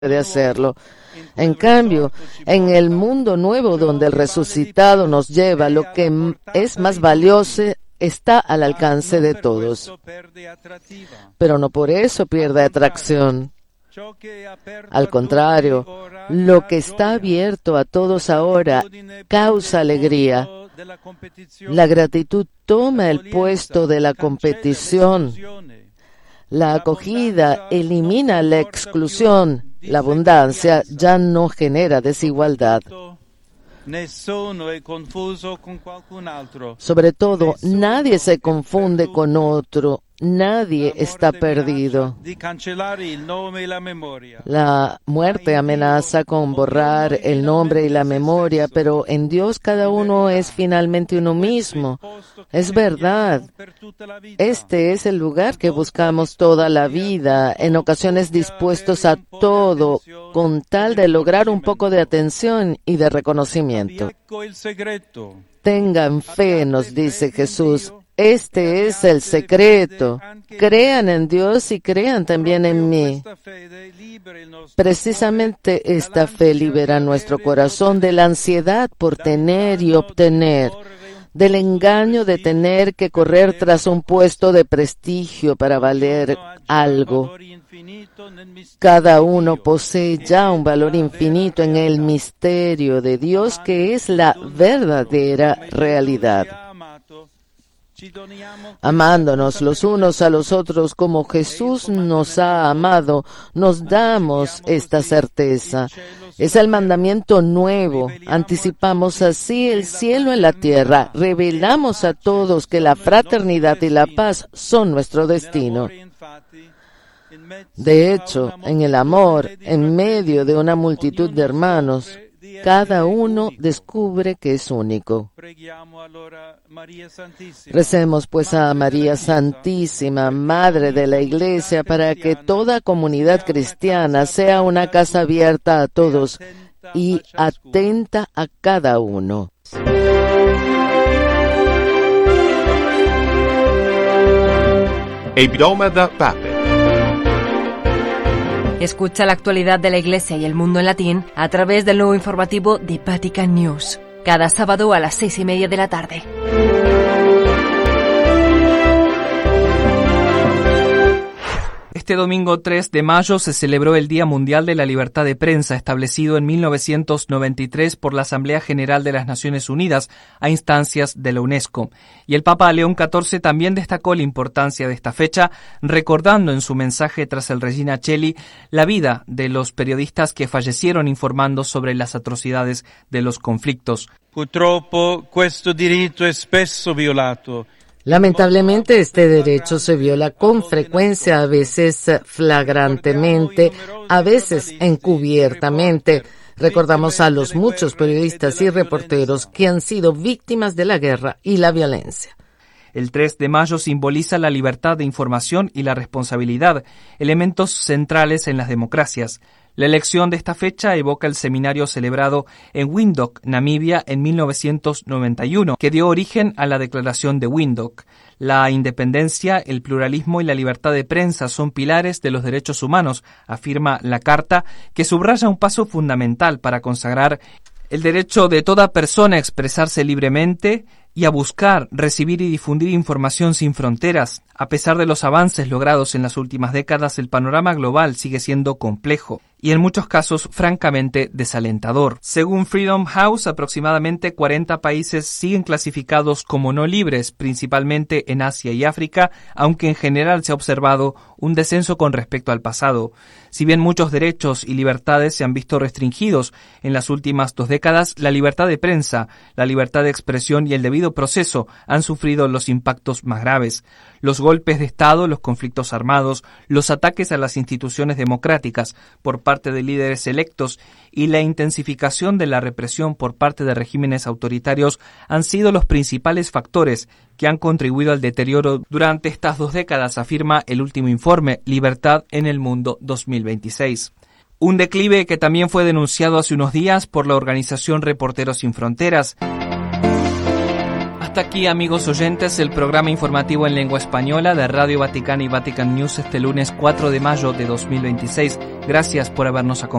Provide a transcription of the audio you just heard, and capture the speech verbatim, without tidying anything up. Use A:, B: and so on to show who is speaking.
A: de hacerlo. En cambio, en el mundo nuevo donde el resucitado nos lleva, lo que es más valioso está al alcance de todos. Pero no por eso pierde atracción. Al contrario, lo que está abierto a todos ahora causa alegría. La gratitud toma el puesto de la competición. La acogida elimina la exclusión. La abundancia ya no genera desigualdad. Sobre todo, nadie se confunde con otro. Nadie está perdido. La muerte amenaza con borrar el nombre y la memoria, pero en Dios cada uno es finalmente uno mismo. Es verdad. Este es el lugar que buscamos toda la vida, en ocasiones dispuestos a todo, con tal de lograr un poco de atención y de reconocimiento. Tengan fe, nos dice Jesús. Este es el secreto. Crean en Dios y crean también en mí. Precisamente esta fe libera nuestro corazón de la ansiedad por tener y obtener, del engaño de tener que correr tras un puesto de prestigio para valer algo. Cada uno posee ya un valor infinito en el misterio de Dios, que es la verdadera realidad. Amándonos los unos a los otros como Jesús nos ha amado, nos damos esta certeza. Es el mandamiento nuevo. Anticipamos así el cielo en la tierra. Revelamos a todos que la fraternidad y la paz son nuestro destino. De hecho, en el amor, en medio de una multitud de hermanos, cada uno descubre que es único. Recemos pues a María Santísima, Madre de la Iglesia, para que toda comunidad cristiana sea una casa abierta a todos y atenta a cada uno.
B: Il Nome del Papa.
C: Escucha la actualidad de la Iglesia y el mundo en latín a través del nuevo informativo de Vatican News, cada sábado a las seis y media de la tarde.
D: Este domingo tres de mayo se celebró el Día Mundial de la Libertad de Prensa, establecido en mil novecientos noventa y tres por la Asamblea General de las Naciones Unidas a instancias de la UNESCO. Y el Papa León catorce también destacó la importancia de esta fecha, recordando en su mensaje tras el Regina Coeli la vida de los periodistas que fallecieron informando sobre las atrocidades de los conflictos.
E: Purtroppo questo diritto è spesso violato.
A: Lamentablemente este derecho se viola con frecuencia, a veces flagrantemente, a veces encubiertamente. Recordamos a los muchos periodistas y reporteros que han sido víctimas de la guerra y la violencia.
D: El tres de mayo simboliza la libertad de información y la responsabilidad, elementos centrales en las democracias. La elección de esta fecha evoca el seminario celebrado en Windhoek, Namibia, en mil novecientos noventa y uno, que dio origen a la Declaración de Windhoek. La independencia, el pluralismo y la libertad de prensa son pilares de los derechos humanos, afirma la Carta, que subraya un paso fundamental para consagrar el derecho de toda persona a expresarse libremente y a buscar, recibir y difundir información sin fronteras. A pesar de los avances logrados en las últimas décadas, el panorama global sigue siendo complejo y en muchos casos francamente desalentador. Según Freedom House, aproximadamente cuarenta países siguen clasificados como no libres, principalmente en Asia y África, aunque en general se ha observado un descenso con respecto al pasado. Si bien muchos derechos y libertades se han visto restringidos en las últimas dos décadas, la libertad de prensa, la libertad de expresión y el debido proceso han sufrido los impactos más graves. Los golpes de Estado, los conflictos armados, los ataques a las instituciones democráticas por parte de líderes electos y la intensificación de la represión por parte de regímenes autoritarios han sido los principales factores que han contribuido al deterioro durante estas dos décadas, afirma el último informe Libertad en el Mundo dos mil veintiséis. Un declive que también fue denunciado hace unos días por la organización Reporteros Sin Fronteras. Hasta aquí, amigos oyentes, el programa informativo en lengua española de Radio Vaticana y Vatican News este lunes cuatro de mayo de dos mil veintiséis. Gracias por habernos acompañado.